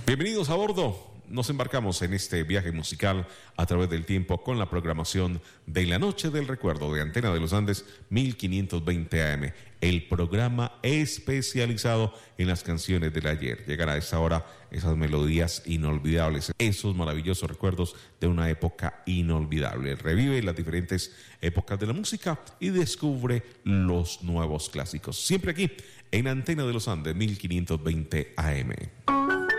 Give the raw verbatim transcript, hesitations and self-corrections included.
Bienvenidos a bordo. Nos embarcamos en este viaje musical a través del tiempo con la programación de La Noche del Recuerdo de Antena de los Andes mil quinientos veinte A M, el programa especializado en las canciones del ayer. Llegará a esta hora esas melodías inolvidables, esos maravillosos recuerdos de una época inolvidable. Revive las diferentes épocas de la música y descubre los nuevos clásicos. Siempre aquí en Antena de los Andes mil quinientos veinte A M.